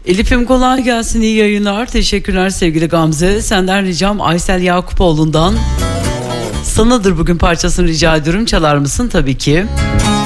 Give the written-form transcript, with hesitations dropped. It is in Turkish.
Elif'im kolay gelsin, iyi yayınlar. Teşekkürler sevgili Gamze. Senden ricam Aysel Yakupoğlu'ndan Sanadır bugün parçasını rica ediyorum. Çalar mısın? Tabii ki.